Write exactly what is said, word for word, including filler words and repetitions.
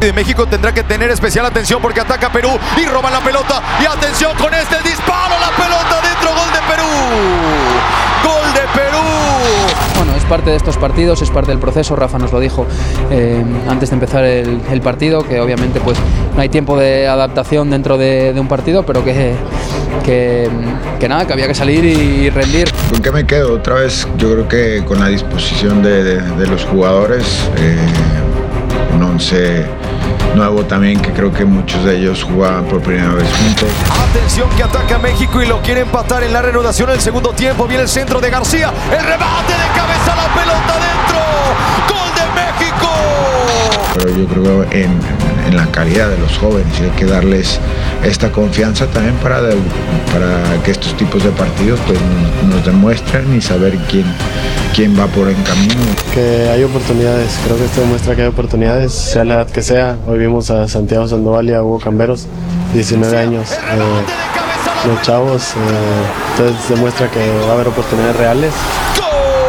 De México tendrá que tener especial atención porque ataca Perú y roban la pelota. Y atención con este el disparo, la pelota dentro, gol de Perú. Gol de Perú. Bueno, es parte de estos partidos, es parte del proceso. Rafa nos lo dijo eh, antes de empezar el, el partido, que obviamente pues no hay tiempo de adaptación dentro de, de un partido, pero que, que, que nada, que había que salir y rendir. ¿Con qué me quedo? Otra vez yo creo que con la disposición de, de, de los jugadores, eh, un once nuevo también, que creo que muchos de ellos jugaban por primera vez juntos. Atención que ataca México y lo quiere empatar en la reanudación del segundo tiempo. Viene el centro de García, el remate de cabeza, la pelota dentro. ¡Gol de México! Pero yo creo en, en la calidad de los jóvenes y hay que darles esta confianza también para, de, para que estos tipos de partidos pues nos, nos demuestren y saber quién, quién va por el camino. Que hay oportunidades, creo que esto demuestra que hay oportunidades, sea la edad que sea. Hoy vimos a Santiago Sandoval y a Hugo Camberos, diecinueve años, eh, los chavos, eh, entonces demuestra que va a haber oportunidades reales.